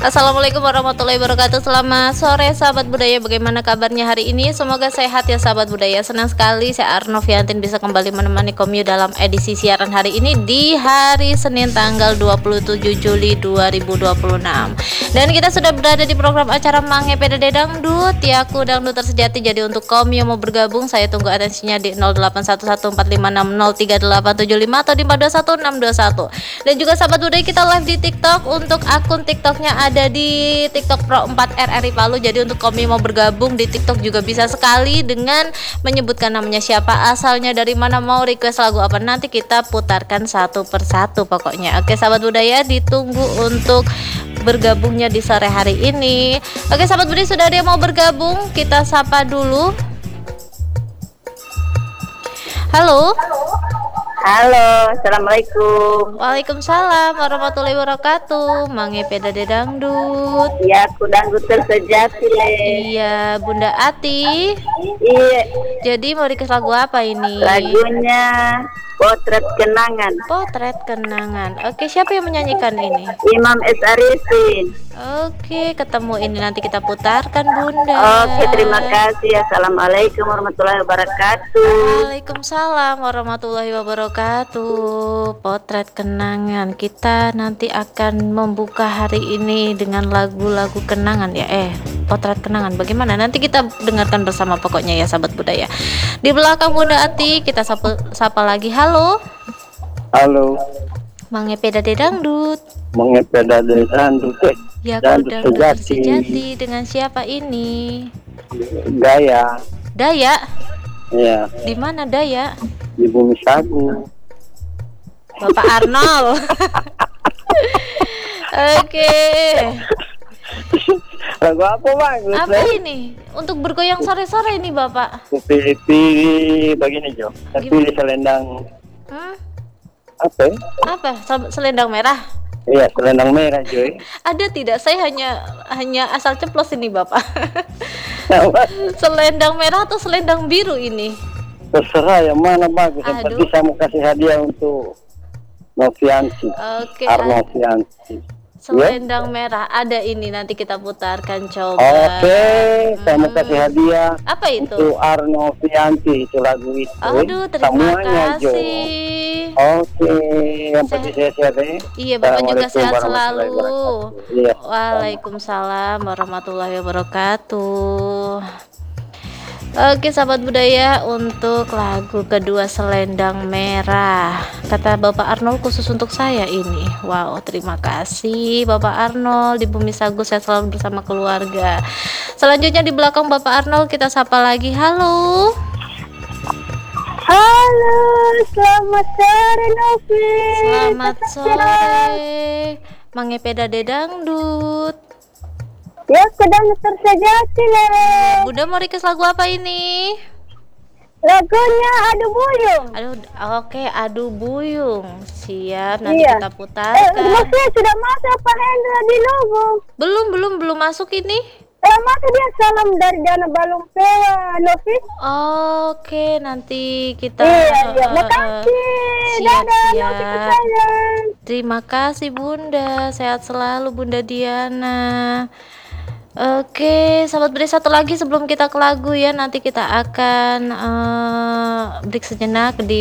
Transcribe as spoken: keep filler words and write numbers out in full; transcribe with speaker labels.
Speaker 1: Assalamualaikum warahmatullahi wabarakatuh. Selamat sore sahabat budaya, bagaimana kabarnya hari ini? Semoga sehat ya sahabat budaya. Senang sekali saya Arnoviantin bisa kembali menemani Komyu dalam edisi siaran hari ini di hari Senin tanggal dua puluh tujuh Juli dua ribu dua puluh enam. Dan kita sudah berada di program acara Mange P D D Dangdut, Yaku Dangdut Tersejati. Jadi untuk Komyu mau bergabung, saya tunggu atensinya di nol delapan satu satu empat lima enam nol tiga delapan tujuh lima atau di empat dua satu enam dua satu. Dan juga sahabat budaya, kita live di TikTok. Untuk akun TikToknya ada di TikTok Pro empat R R I Palu. Jadi untuk Komyu mau bergabung di TikTok juga bisa sekali dengan menyebutkan namanya siapa, asalnya dari mana, mau request lagu apa, nanti kita putarkan satu persatu pokoknya. Oke sahabat budaya, ditunggu untuk bergabungnya di sore hari ini. Oke sahabat budaya, sudah ada yang mau bergabung, kita sapa dulu. Halo.
Speaker 2: Halo, assalamualaikum.
Speaker 1: Waalaikumsalam warahmatullahi wabarakatuh. Mange P D D Dangdut.
Speaker 2: Ya, aku dangdut tersejati le.
Speaker 1: Iya, Bunda Ati.
Speaker 2: Iya.
Speaker 1: Jadi mau request lagu apa ini?
Speaker 2: Lagunya Potret Kenangan.
Speaker 1: Potret Kenangan. Oke, siapa yang menyanyikan ini?
Speaker 2: Imam S. Arifin.
Speaker 1: Oke, ketemu ini nanti kita putarkan Bunda.
Speaker 2: Oke, terima kasih. Assalamualaikum warahmatullahi wabarakatuh.
Speaker 1: Waalaikumsalam warahmatullahi wabarakatuh. Potret Kenangan. Kita nanti akan membuka hari ini dengan lagu-lagu kenangan ya. Eh, Potret Kenangan. Bagaimana? Nanti kita dengarkan bersama pokoknya ya sahabat budaya. Di belakang Bunda Ati kita sapa, sapa lagi. Halo.
Speaker 2: Halo.
Speaker 1: Mange P D D Dangdut.
Speaker 2: Mange P D D Dangdut.
Speaker 1: Ya, Dangdut Tersejati. Dengan siapa ini?
Speaker 2: Daya.
Speaker 1: Daya.
Speaker 2: Ya.
Speaker 1: Di mana Daya?
Speaker 2: Di Bumi Sagu.
Speaker 1: Bapak Arnold. Oke.
Speaker 2: Lagu apa bang?
Speaker 1: Apa ini? Untuk bergoyang sore-sore ini Bapak?
Speaker 2: Pilih-pilih begini Jo. Pilih selendang.
Speaker 1: Hmm?
Speaker 2: Apa?
Speaker 1: Apa? Selendang merah?
Speaker 2: Iya, selendang merah Joy.
Speaker 1: Ada tidak? Saya hanya hanya asal ceplos ini Bapak. Selendang merah atau selendang biru ini?
Speaker 2: Terserah yang mana bagus. Yang
Speaker 1: Aduh.
Speaker 2: penting saya mau kasih hadiah untuk Novianti.
Speaker 1: Oke.
Speaker 2: Arnovianti.
Speaker 1: Selendang merah ada ini, nanti kita putarkan coba.
Speaker 2: Oke, saya mau
Speaker 1: Hmm.
Speaker 2: kasih hadiah.
Speaker 1: Apa itu?
Speaker 2: Untuk Arnovianti itu lagu itu.
Speaker 1: Aduh, terima
Speaker 2: Semuanya, Jo.
Speaker 1: kasih.
Speaker 2: Oke, yang penting saya sehat ya.
Speaker 1: Iya, Bapak juga sehat
Speaker 2: Assalamualaikum
Speaker 1: selalu.
Speaker 2: warahmatullahi wabarakatuh. Iya.
Speaker 1: Waalaikumsalam warahmatullahi wabarakatuh. Oke sahabat budaya, untuk lagu kedua Selendang Merah, kata Bapak Arnold khusus untuk saya ini. Wow, terima kasih Bapak Arnold. Di Bumi Sagu saya selalu bersama keluarga. Selanjutnya di belakang Bapak Arnold kita sapa lagi. Halo.
Speaker 2: Halo, selamat sore Novi.
Speaker 1: Selamat sore. Mange P D D Dangdut.
Speaker 2: Ya, sedang tersejati le.
Speaker 1: Bunda mau request lagu apa ini?
Speaker 2: Lagunya Adu Buyung.
Speaker 1: Aduh, oke, Adu Buyung. Siap, nanti
Speaker 2: Iya.
Speaker 1: kita
Speaker 2: Eh,
Speaker 1: putarkan.
Speaker 2: maksudnya sudah masuk Pak Hendra di logo.
Speaker 1: Belum, belum, belum masuk ini.
Speaker 2: Eh, masa dia salam dari Dana Balong Pewa, Novi?
Speaker 1: Oke, nanti kita.
Speaker 2: Iya, iya.
Speaker 1: eh,
Speaker 2: Makasih.
Speaker 1: eh, siap,
Speaker 2: Dadah, Novi
Speaker 1: siap.
Speaker 2: kesayang.
Speaker 1: Terima kasih Bunda, sehat selalu Bunda Diana. Oke, sahabat beri satu lagi sebelum kita ke lagu ya. Nanti kita akan uh, break sejenak di